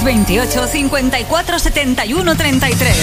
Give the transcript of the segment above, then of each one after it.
628 54 71 33.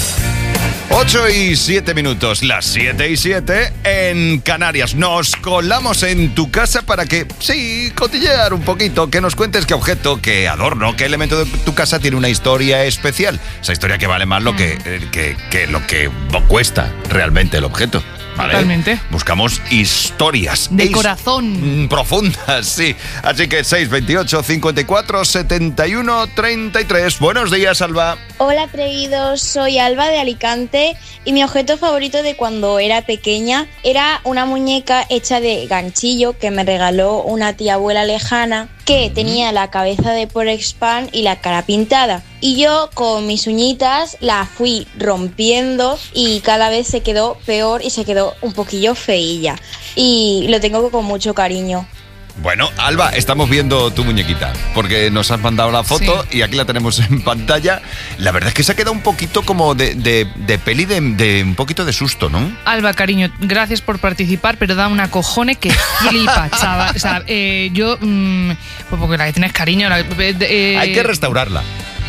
8:07, las 7:07 en Canarias. Nos colamos en tu casa para que, sí, cotillear un poquito, que nos cuentes qué objeto, qué adorno, qué elemento de tu casa tiene una historia especial. Esa historia que vale más lo que cuesta realmente el objeto. ¿Vale? Totalmente. Buscamos historias. De corazón. Profundas, sí. Así que 628 54 71 33. Buenos días, Alba. Hola, atrevidos. Soy Alba de Alicante y mi objeto favorito de cuando era pequeña era una muñeca hecha de ganchillo que me regaló una tía abuela lejana que tenía la cabeza de Porexpan y la cara pintada. Y yo con mis uñitas la fui rompiendo y cada vez se quedó peor y se quedó un poquillo feilla. Y lo tengo con mucho cariño. Bueno, Alba, estamos viendo tu muñequita, porque nos has mandado la foto y aquí la tenemos en pantalla. La verdad es que se ha quedado un poquito como de peli de un poquito de susto, ¿no? Alba, cariño, gracias por participar, pero da una cojone que flipa, chaval. O sea, yo, pues porque la que tienes cariño... Hay que restaurarla.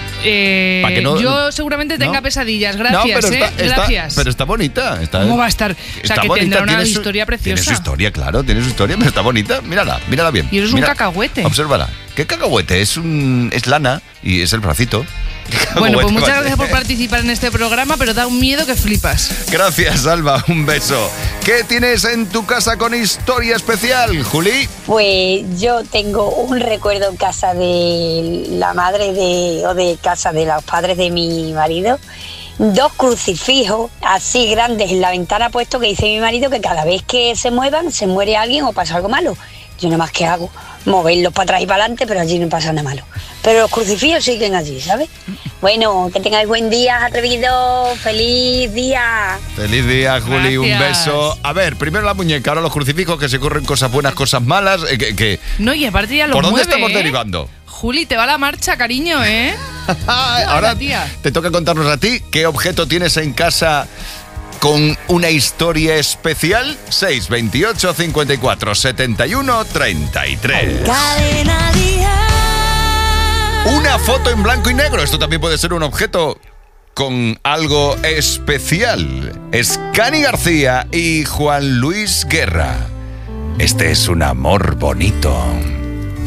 Yo seguramente tenga pesadillas, gracias, gracias. Pero está bonita. ¿Cómo va a estar? O sea, que bonita, tendrá una historia preciosa. Tiene su historia, claro, tiene su historia, pero está bonita. Mírala bien. Y eso es un cacahuete. Obsérvala. ¿Qué cacahuete? Es lana y es el bracito. Bueno, pues muchas gracias por participar en este programa, pero da un miedo que flipas. Gracias, Alba, un beso. ¿Qué tienes en tu casa con historia especial, Juli? Pues yo tengo un recuerdo en casa de la madre o de casa de los padres de mi marido. 2 crucifijos así grandes en la ventana puesto que dice mi marido que cada vez que se muevan se muere alguien o pasa algo malo. Yo nada más que hago moverlos para atrás y para adelante, pero allí no pasa nada malo. Pero los crucifijos siguen allí, ¿sabes? Bueno, que tengáis buen día, atrevidos. ¡Feliz día! Feliz día, Juli. Gracias. Un beso. A ver, primero la muñeca, ahora los crucifijos, que se corren cosas buenas, cosas malas. No, y aparte ya lo ¿Por dónde mueve, estamos derivando? Juli, te va la marcha, cariño, ¿eh? Ahora te toca contarnos a ti qué objeto tienes en casa con una historia especial. 628 54 71 33. Cadena Dial. Una foto en blanco y negro. Esto también puede ser un objeto con algo especial. Es Cani García y Juan Luis Guerra. Este es un amor bonito.